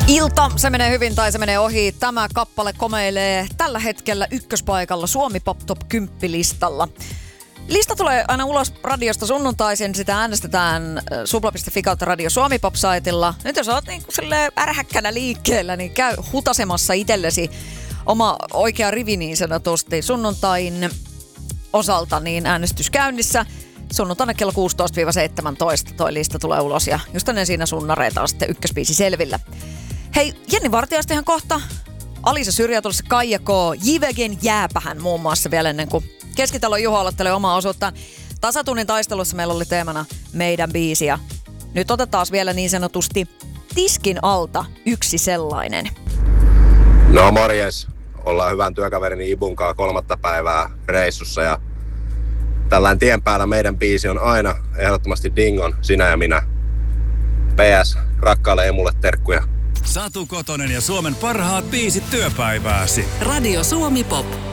Ilta, se menee hyvin tai se menee ohi. Tämä kappale komeilee tällä hetkellä ykköspaikalla Suomi Pop Top 10-listalla. Lista tulee aina ulos radiosta sunnuntaisin, sitä äänestetään supla.fi kautta Radio Suomi Pop-saitilla. Nyt jos olet niin ärhäkkänä liikkeellä, niin käy hutasemassa itsellesi oma oikea rivi niin sanotusti sunnuntain osalta, niin äänestys käynnissä. Sunnuntaina kello 16-17 toi lista tulee ulos ja just ennen siinä sunnareita on sitten ykkösbiisi selvillä. Hei, Jenni Vartiaistahan kohta. Alisa Syrjä tulossa Kaija K. Jivegen Jääpähän muun muassa vielä ennen kuin Keskitalon Juho aloittelee omaa osuuttaan. Tasatunnin taistelussa meillä oli teemana meidän biisi ja nyt otetaan vielä niin sanotusti tiskin alta yksi sellainen. No morjes. Ollaan hyvän työkaverini Ibunkaan 3. päivää reissussa ja tällään tien päällä meidän biisi on aina ehdottomasti Dingon Sinä ja minä. PS, rakkaalle emulle terkkuja. Satu Kotonen ja Suomen parhaat biisit työpäivääsi. Radio Suomi Pop.